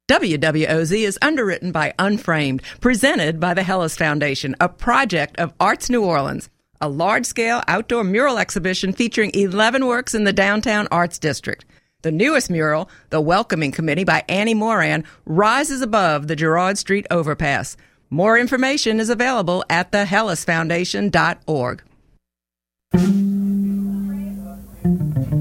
WWOZ is underwritten by Unframed, presented by the Hellas Foundation, a project of Arts New Orleans, a large-scale outdoor mural exhibition featuring 11 works in the downtown Arts District. The newest mural, The Welcoming Committee by Annie Moran, rises above the Girard Street overpass. More information is available at thehellasfoundation.org.